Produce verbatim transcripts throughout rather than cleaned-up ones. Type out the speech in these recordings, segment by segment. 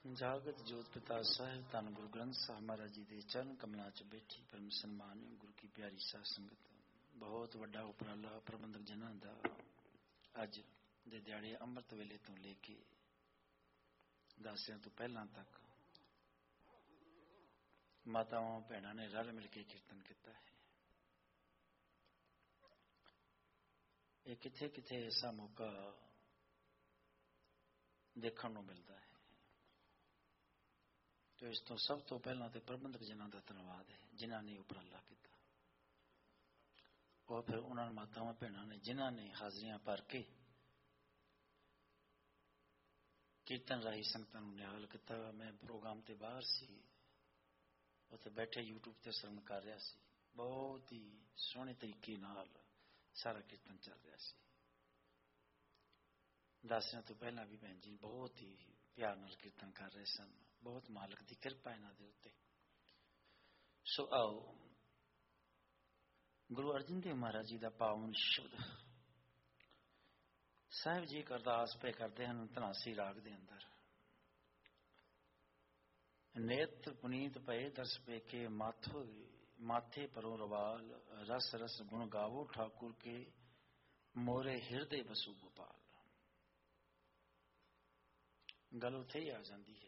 जागत जोत पिता साहिब धन गुरु ग्रंथ साहब महाराज जी के चरण कमलों च बैठी परम सन्मान गुरु की प्यारी साध संगत बहुत वड्डा उपराला प्रबंधक जनां दा अज दे दिहाड़े अमृत वेले तो लेके दासियां तो पहला तक मातावां भैणां ने रल मिल के कीर्तन किया है। ये किथे किथे ऐसा मौका देखने को मिलता है तो इस तो सब तो पहला तो प्रबंधक जिन्हों का धन्यवाद है जिन्होंने उपराला किया और फिर उन्होंने मातावां भैणां ने जिन्होंने हाजरियां भर के कीर्तन राही संगतां नूं निहाल किया। मैं प्रोग्राम ते बाहर सी उत्थे बैठे यूट्यूब ते सरन कर रहा सी, बहुत ही सोहने तरीके नाल सारा कीर्तन चल रहा सी। दासियां तो पहला भी भैन जी बहुत ही प्यार नाल कीर्तन कर रहे सन, बहुत मालक की कृपा इन्हां दे उत्ते। सो आओ गुरु अर्जन देव महाराज जी का पावन शब्द साहिब जी एक अरदास पे करते हैं धनासी राग दे अंदर। नेत्र पुनीत पे दर्श पे के माथो माथे परो रवाल रस रस गुण गावो ठाकुर के मोरे हृदय बसु गोपाल। गल उत्थे ही आ जाती है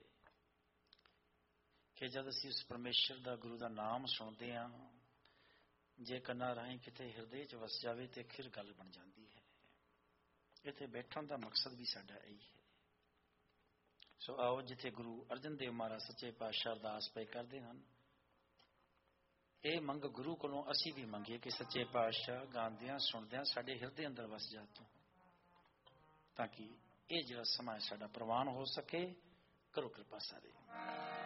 कि जब असीं उस परमेश्वर का गुरु का नाम सुनते हैं जे कन्ना राही किते हृदय च वस जाए तो फिर गल बन जाती है। इत्थे बैठण का मकसद भी साडा यही है। सो आओ जिथे गुरु अर्जन देव महाराज सच्चे पातशाह अरदास पे करते हैं ये मंग गुरु कोलों असी भी मंगीए कि सच्चे पातशाह गांदियां सुनदियां साडे हृदय अंदर वस जा तू, ताकि ये जिहड़ा समा साडा प्रवान हो सके। करो कृपा सारे।